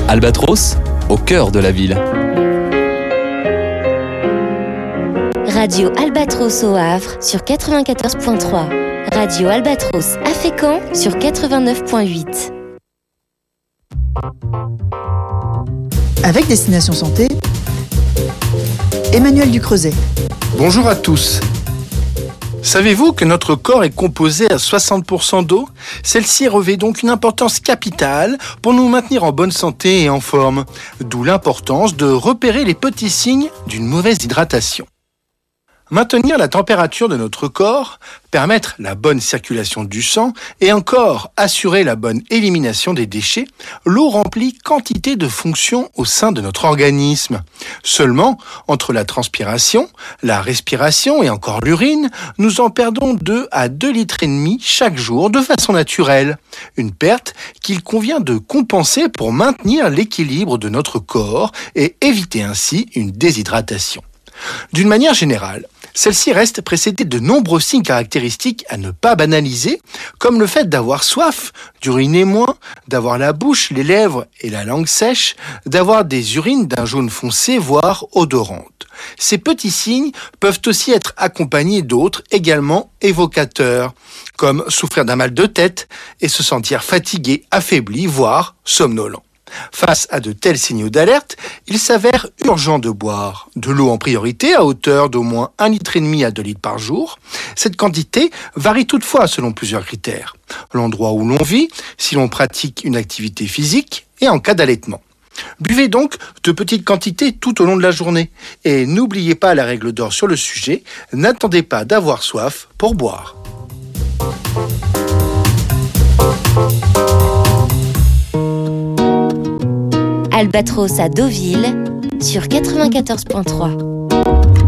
Albatros, au cœur de la ville. Radio Albatros au Havre sur 94.3. Radio Albatros à Fécamp sur 89.8. Avec Destination Santé, Emmanuel Ducreuset. Bonjour à tous. Savez-vous que notre corps est composé à 60% d'eau ? Celle-ci revêt donc une importance capitale pour nous maintenir en bonne santé et en forme. D'où l'importance de repérer les petits signes d'une mauvaise hydratation. Maintenir la température de notre corps, permettre la bonne circulation du sang et encore assurer la bonne élimination des déchets, l'eau remplit quantité de fonctions au sein de notre organisme. Seulement, entre la transpiration, la respiration et encore l'urine, nous en perdons 2 à 2,5 litres chaque jour de façon naturelle. Une perte qu'il convient de compenser pour maintenir l'équilibre de notre corps et éviter ainsi une déshydratation. D'une manière générale, celle-ci reste précédée de nombreux signes caractéristiques à ne pas banaliser, comme le fait d'avoir soif, d'uriner moins, d'avoir la bouche, les lèvres et la langue sèches, d'avoir des urines d'un jaune foncé, voire odorantes. Ces petits signes peuvent aussi être accompagnés d'autres également évocateurs, comme souffrir d'un mal de tête et se sentir fatigué, affaibli, voire somnolent. Face à de tels signaux d'alerte, il s'avère urgent de boire de l'eau en priorité à hauteur d'au moins 1,5 litre à 2 litres par jour. Cette quantité varie toutefois selon plusieurs critères. L'endroit où l'on vit, si l'on pratique une activité physique et en cas d'allaitement. Buvez donc de petites quantités tout au long de la journée. Et n'oubliez pas la règle d'or sur le sujet, n'attendez pas d'avoir soif pour boire. Albatros à Deauville sur 94.3.